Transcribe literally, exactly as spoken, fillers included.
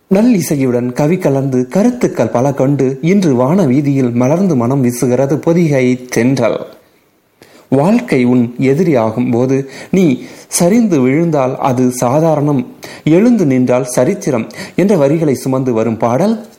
நல்லிசையுடன் கவி கலந்து கருத்துக்கள் பல கொண்டு இன்று வான வீதியில் மலர்ந்து மனம் வீசுகிறது பொதிகை தென்றல். வாழ்க்கை உன் எதிரியாகும் போது நீ சரிந்து விழுந்தால் அது சாதாரணம், எழுந்து நின்றால் சரித்திரம் என்ற வரிகளை சுமந்து வரும் பாடல்